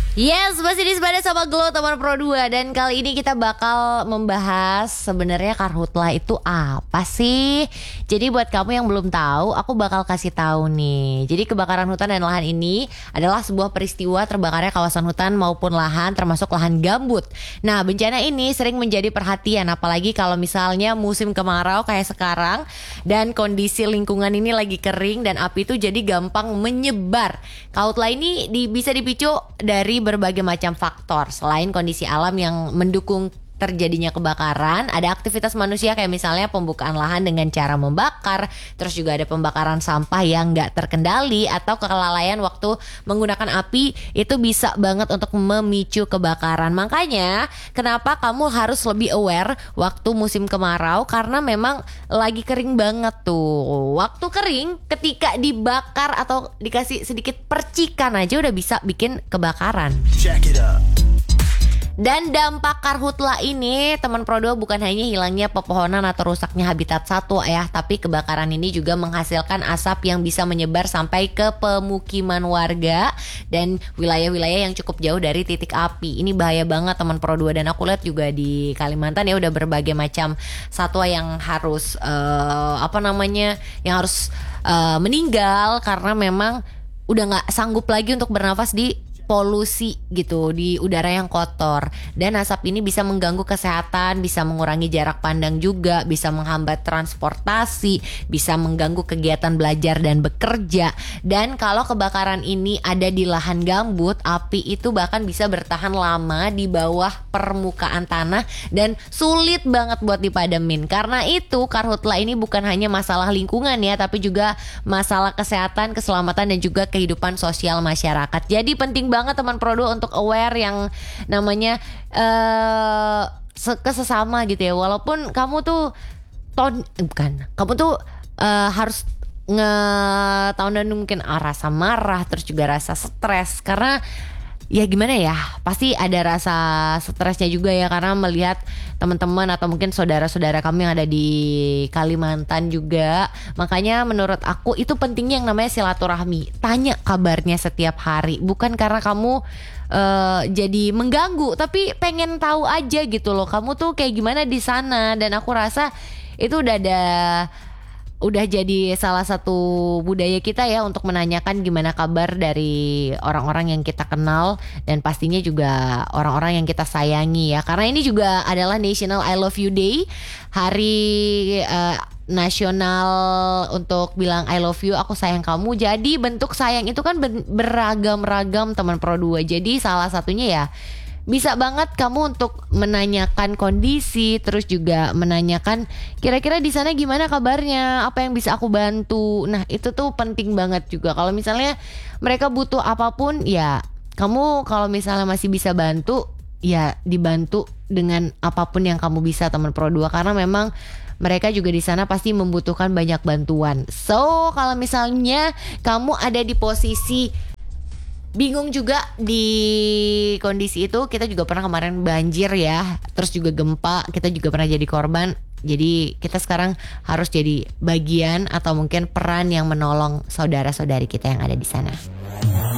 Yes, masih di Sepeda sama Glow teman Pro 2. Dan kali ini kita bakal membahas sebenarnya karhutlah itu apa sih. Jadi buat kamu yang belum tahu, aku bakal kasih tahu nih. Jadi kebakaran hutan dan lahan ini adalah sebuah peristiwa terbakarnya kawasan hutan maupun lahan, termasuk lahan gambut. Nah, bencana ini sering menjadi perhatian, apalagi kalau misalnya musim kemarau kayak sekarang dan kondisi lingkungan ini lagi kering dan api itu jadi gampang menyebar. Karhutlah ini bisa dipicu dari berbagai macam faktor. Selain kondisi alam yang mendukung terjadinya kebakaran, ada aktivitas manusia kayak misalnya pembukaan lahan dengan cara membakar, terus juga ada pembakaran sampah yang gak terkendali atau kelalaian waktu menggunakan api, itu bisa banget untuk memicu kebakaran. Makanya kenapa kamu harus lebih aware waktu musim kemarau, karena memang lagi kering banget tuh. Waktu kering ketika dibakar atau dikasih sedikit percikan aja udah bisa bikin kebakaran. Check it out. Dan dampak karhutlah ini teman Pro 2 bukan hanya hilangnya pepohonan atau rusaknya habitat satwa ya, tapi kebakaran ini juga menghasilkan asap yang bisa menyebar sampai ke pemukiman warga dan wilayah-wilayah yang cukup jauh dari titik api. Ini bahaya banget teman Pro 2, dan aku lihat juga di Kalimantan ya udah berbagai macam satwa yang harus meninggal karena memang udah nggak sanggup lagi untuk bernafas di polusi gitu, di udara yang kotor. Dan asap ini bisa mengganggu kesehatan, bisa mengurangi jarak pandang juga, bisa menghambat transportasi, bisa mengganggu kegiatan belajar dan bekerja. Dan kalau kebakaran ini ada di lahan gambut, api itu bahkan bisa bertahan lama di bawah permukaan tanah dan sulit banget buat dipademin. Karena itu karhutlah ini bukan hanya masalah lingkungan ya, tapi juga masalah kesehatan, keselamatan dan juga kehidupan sosial masyarakat. Jadi penting banget teman Pro 2 untuk aware yang namanya ke sesama gitu ya. Walaupun kamu tuh harus nge-tone down mungkin rasa marah, terus juga rasa stres, karena ya gimana ya, pasti ada rasa stresnya juga ya, karena melihat teman-teman atau mungkin saudara-saudara kamu yang ada di Kalimantan juga. Makanya menurut aku itu pentingnya yang namanya silaturahmi. Tanya kabarnya setiap hari, bukan karena kamu jadi mengganggu, tapi pengen tahu aja gitu loh, kamu tuh kayak gimana di sana. Dan aku rasa itu udah jadi salah satu budaya kita ya untuk menanyakan gimana kabar dari orang-orang yang kita kenal dan pastinya juga orang-orang yang kita sayangi ya. Karena ini juga adalah National I Love You Day, hari nasional untuk bilang I love you, aku sayang kamu. Jadi bentuk sayang itu kan beragam-ragam teman Pro 2. Jadi salah satunya ya bisa banget kamu untuk menanyakan kondisi, terus juga menanyakan kira-kira di sana gimana kabarnya, apa yang bisa aku bantu. Nah, itu tuh penting banget juga. Kalau misalnya mereka butuh apapun ya, kamu kalau misalnya masih bisa bantu ya dibantu dengan apapun yang kamu bisa teman Pro 2, karena memang mereka juga di sana pasti membutuhkan banyak bantuan. So, kalau misalnya kamu ada di posisi bingung juga di kondisi itu, kita juga pernah kemarin banjir ya, terus juga gempa, kita juga pernah jadi korban. Jadi kita sekarang harus jadi bagian atau mungkin peran yang menolong saudara-saudari kita yang ada di sana.